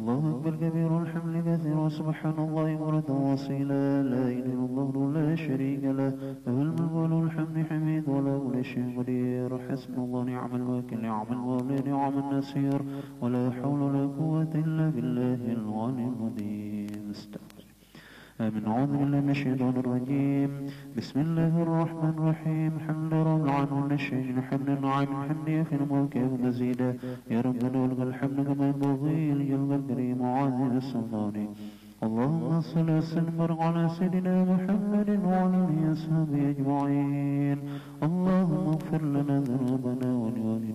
الله أكبر كبير الحمد كثير وسبحان الله بكرة وأصيلا لا إله إلا الله لا شريك له له الملك وله الحمد حميد وله كل شيء قدير حسبنا الله نعم الوكيل نعم المولى نعم النصير ولا حول ولا قوة إلا بالله العلي العظيم. آمين. أعوذ بالله من الشيطان الرجيم. بسم الله الرحمن الرحيم. حمد رب العالمين الشيء حمد النعيم حمد في الملك مزيدا يا ربنا ولك الحمد كما ينبغي لجلال الكريم وعظيم السلطان. اللهم صل وسلم على سيدنا محمد وعلى آله وصحبه أجمعين. اللهم اغفر لنا ذنوبنا ولوالدينا